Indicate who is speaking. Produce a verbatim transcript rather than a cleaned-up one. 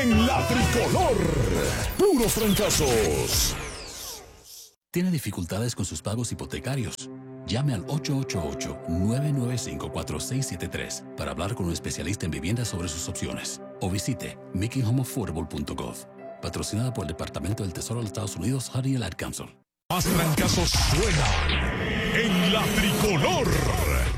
Speaker 1: en la tricolor. Puros trancazos.
Speaker 2: ¿Tiene dificultades con sus pagos hipotecarios? Llame al ocho ocho ocho, nueve nueve cinco, cuatro seis siete tres para hablar con un especialista en vivienda sobre sus opciones. O visite making home affordable punto gov. Patrocinada por el Departamento del Tesoro de los Estados Unidos, Honey and Ad Council.
Speaker 1: Más trancazos suenan en la tricolor.